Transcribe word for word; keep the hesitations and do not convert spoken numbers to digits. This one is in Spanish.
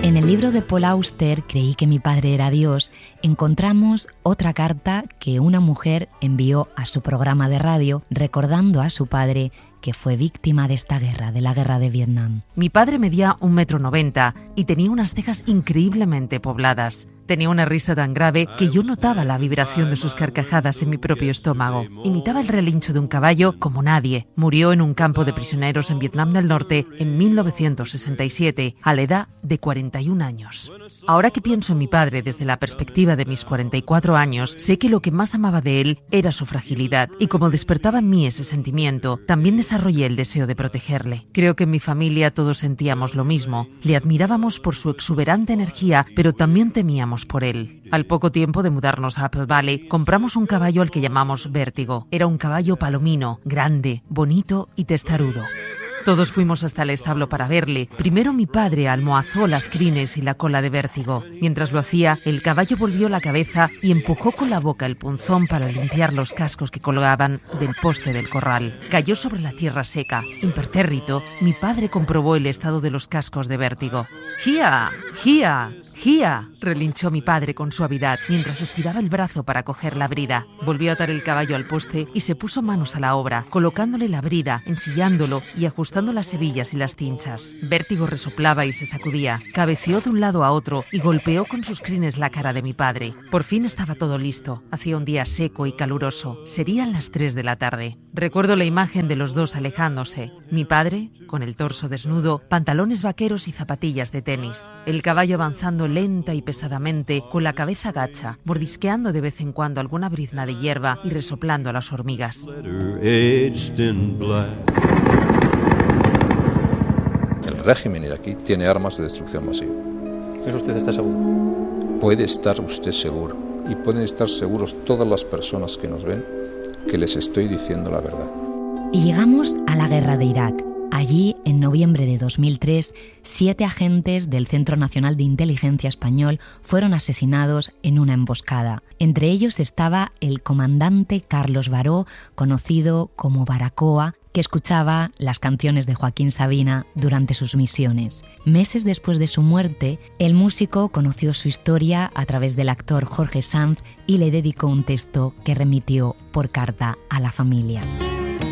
En el libro de Paul Auster, Creí que mi padre era Dios, encontramos otra carta que una mujer envió a su programa de radio recordando a su padre que fue víctima de esta guerra, de la guerra de Vietnam. Mi padre medía un metro noventa y tenía unas cejas increíblemente pobladas. Tenía una risa tan grave que yo notaba la vibración de sus carcajadas en mi propio estómago. Imitaba el relincho de un caballo como nadie. Murió en un campo de prisioneros en Vietnam del Norte en mil novecientos sesenta y siete, a la edad de cuarenta y un años. Ahora que pienso en mi padre desde la perspectiva de mis cuarenta y cuatro años, sé que lo que más amaba de él era su fragilidad, y como despertaba en mí ese sentimiento, también desarrollé el deseo de protegerle. Creo que en mi familia todos sentíamos lo mismo. Le admirábamos por su exuberante energía, pero también temíamos por él. Al poco tiempo de mudarnos a Apple Valley, compramos un caballo al que llamamos Vértigo. Era un caballo palomino, grande, bonito y testarudo. Todos fuimos hasta el establo para verle. Primero mi padre almohazó las crines y la cola de Vértigo. Mientras lo hacía, el caballo volvió la cabeza y empujó con la boca el punzón para limpiar los cascos que colgaban del poste del corral. Cayó sobre la tierra seca. Impertérrito, mi padre comprobó el estado de los cascos de Vértigo. ¡Gia! ¡Gia! ¡Gia!, relinchó mi padre con suavidad mientras estiraba el brazo para coger la brida. Volvió a atar el caballo al poste y se puso manos a la obra, colocándole la brida, ensillándolo y ajustando las hebillas y las cinchas. Vértigo resoplaba y se sacudía, cabeceó de un lado a otro y golpeó con sus crines la cara de mi padre. Por fin estaba todo listo. Hacía un día seco y caluroso. Serían las tres de la tarde. Recuerdo la imagen de los dos alejándose. Mi padre, con el torso desnudo, pantalones vaqueros y zapatillas de tenis. El caballo avanzando lenta y pesadamente, con la cabeza gacha, mordisqueando de vez en cuando alguna brizna de hierba y resoplando a las hormigas. El régimen iraquí tiene armas de destrucción masiva. ¿Eso usted está seguro? Puede estar usted seguro, y pueden estar seguros todas las personas que nos ven, que les estoy diciendo la verdad. Y llegamos a la guerra de Irak. Allí, en noviembre de dos mil tres, siete agentes del Centro Nacional de Inteligencia Español fueron asesinados en una emboscada. Entre ellos estaba el comandante Carlos Baró, conocido como Baracoa, que escuchaba las canciones de Joaquín Sabina durante sus misiones. Meses después de su muerte, el músico conoció su historia a través del actor Jorge Sanz y le dedicó un texto que remitió por carta a la familia.